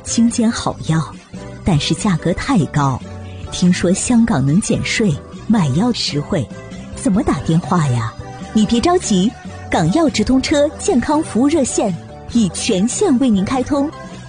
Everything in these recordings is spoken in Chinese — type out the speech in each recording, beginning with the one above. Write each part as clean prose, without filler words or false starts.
精简好药，但是价格太高。听说香港能减税，买药实惠，怎么打电话呀？你别着急，港药直通车健康服务热线已全线为您开通。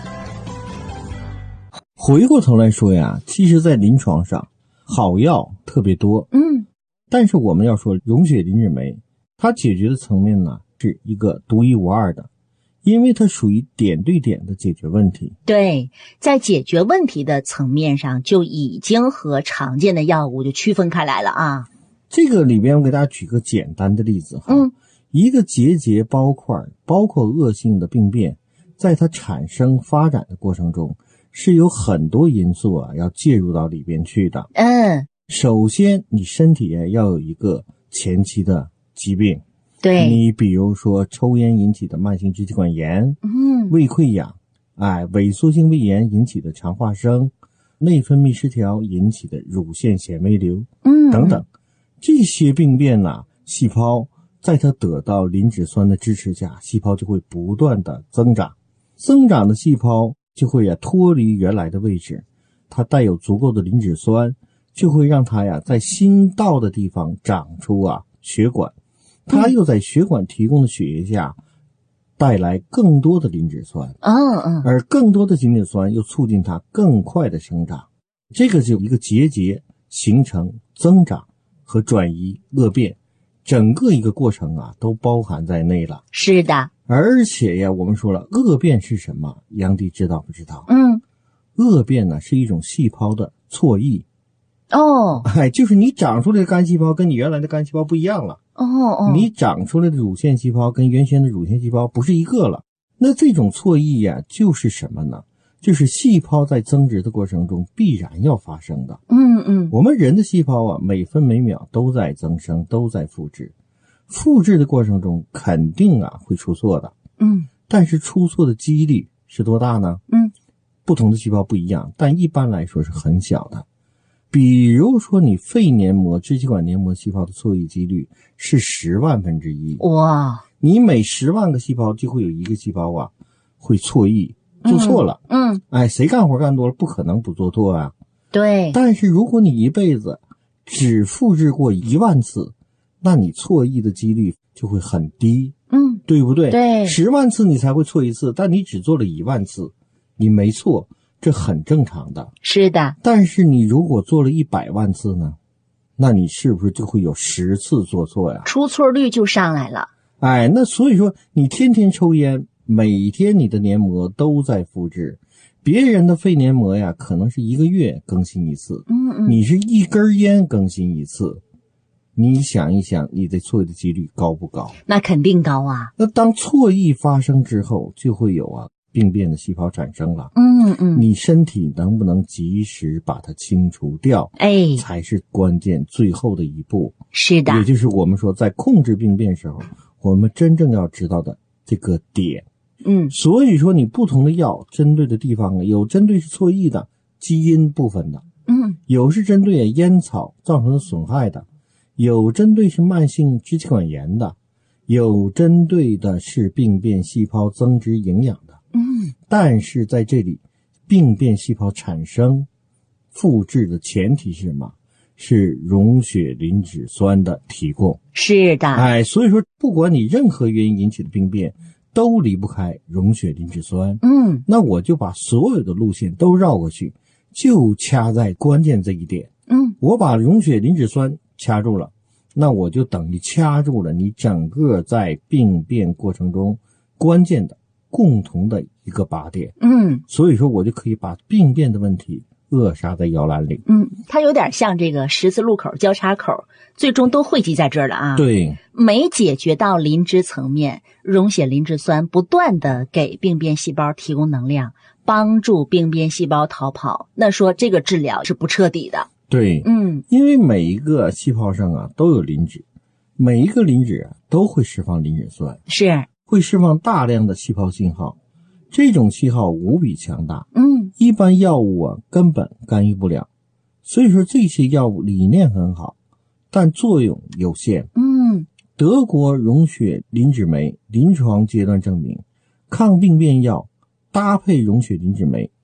回过头来说呀，其实在临床上好药特别多，但是我们要说溶血磷脂酶，它解决的层面呢是一个独一无二的，因为它属于点对点的解决问题。 对，在解决问题的层面上就已经和常见的药物就区分开来了啊。 这个里边我给大家举个简单的例子哈，一个结包块包括恶性的病变，在它产生发展的过程中是有很多因素要介入到里边去的。首先你身体要有一个前期的疾病，对，你比如说抽烟引起的慢性支气管炎，胃溃疡，萎缩性胃炎引起的肠化生，内分泌失调引起的乳腺纤维瘤，等等，这些病变细胞在它得到磷脂酸的支持下，细胞就会不断的增长的细胞就会脱离原来的位置，它带有足够的磷脂酸，就会让它在新到的地方长出血管，它又在血管提供的血液下带来更多的磷脂酸，而更多的磷脂酸又促进它更快的生长，这个就一个结节形成增长和转移恶变，整个一个过程都包含在内了。 是的， 而且我们说了，恶变是什么？杨迪知道不知道？恶变呢是一种细胞的错异。就是你长出来的干细胞跟你原来的干细胞不一样了。你长出来的乳腺细胞跟原先的乳腺细胞不是一个了。那这种错异就是什么呢？就是细胞在增殖的过程中必然要发生的。我们人的细胞每分每秒都在增生，都在复制。复制的过程中肯定会出错的。但是出错的几率是多大呢？不同的细胞不一样，但一般来说是很小的。比如说你肺黏膜、支气管黏膜细胞的错异几率是10万分之一。哇！你每10万个细胞就会有一个细胞会错异，做错了。谁干活干多了不可能不做错对。但是如果你一辈子只复制过1万次，那你错异的几率就会很低。对不对？对。10万次你才会错一次，但你只做了1万次，你没错，这很正常的。 是的。但是你如果做了100万次呢，那你是不是就会有10次做错呀？ 出错率就上来了。 那所以说你天天抽烟，每天你的黏膜都在复制，别人的肺黏膜可能是1个月更新一次，你是1根烟更新一次，你想一想你的错异的几率高不高？ 那肯定高啊。 那当错异发生之后，就会有病变的细胞产生了。你身体能不能及时把它清除掉，才是关键最后的一步。是的。也就是我们说在控制病变时候，我们真正要知道的这个点。所以说你不同的药针对的地方有针对是错异的基因部分的，有是针对烟草造成的损害的，有针对是慢性支气管炎的，有针对的是病变细胞增殖营养的。但是在这里病变细胞产生复制的前提是什么？是溶血磷脂酸的提供。是的。所以说不管你任何原因引起的病变都离不开溶血磷脂酸。那我就把所有的路线都绕过去，就掐在关键这一点。我把溶血磷脂酸掐住了，那我就等于掐住了你整个在病变过程中关键的共同的一个靶点。所以说我就可以把病变的问题扼杀在摇篮里。 它有点像这个十字路口交叉口，最终都汇集在这儿了对。 没解决到磷脂层面，溶血磷脂酸不断的给病变细胞提供能量，帮助病变细胞逃跑，那说这个治疗是不彻底的。 对。因为每一个细胞上都有磷脂，每一个磷脂都会释放磷脂酸，是会释放大量的细胞信号，这种信号无比强大。一般药物根本干预不了。所以说这些药物理念很好，但作用有限。德国溶血磷脂酶临床阶段证明，抗病变药搭配溶血磷脂酶